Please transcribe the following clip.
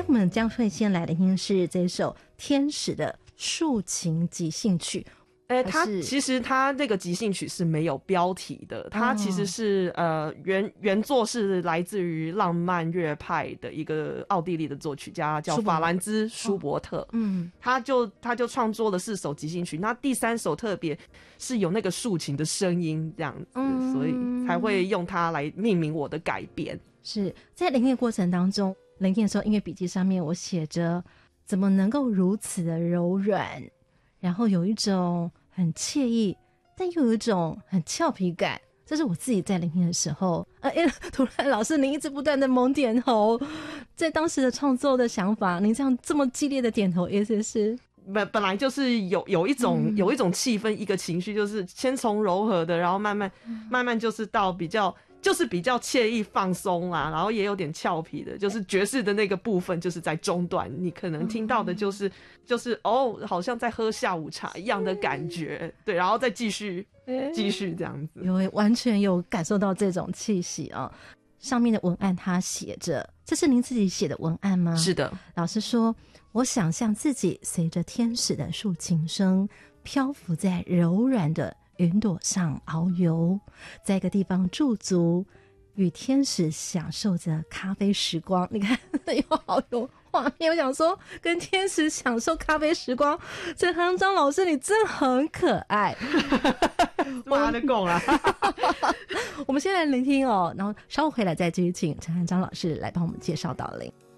我们将会先来聆听是这首天使的抒情即兴曲。 其实它那个即兴曲是没有标题的，它其实是原作是来自于浪漫乐派的一个奥地利的作曲家叫法兰兹·舒伯特，他就创作了4首即兴曲，那第3首特别是有那个抒情的声音这样子，所以才会用它来命名我的改编。 是在聆听的过程当中，聆听的时候音乐笔记上面我写着怎么能够如此的柔软，然后有一种很惬意，但又有一种很俏皮感，这是我自己在聆听的时候。突然老师您一直不断的猛点头，在当时的创作的想法，您这么激烈的点头，意思是本来就是有一种气氛，一个情绪，就是先从柔和的，然后慢慢就是到比较惬意放松啊，然后也有点俏皮的，就是爵士的那个部分就是在中段，你可能听到的就是好像在喝下午茶一样的感觉，对，然后再继续这样子， 完全有感受到这种气息啊。上面的文案它写着，这是您自己写的文案吗？ 是的。 老师说，我想象自己随着天使的抒情声漂浮在柔软的云朵上遨游，在一个地方驻足，与天使享受着咖啡时光。你看又好有画面，我想说跟天使享受咖啡时光，陈汉章老师你真的很可爱。 妈的讲啊我们先来聆听哦，然后稍后回来再继续请陈汉章老师来帮我们介绍导聆。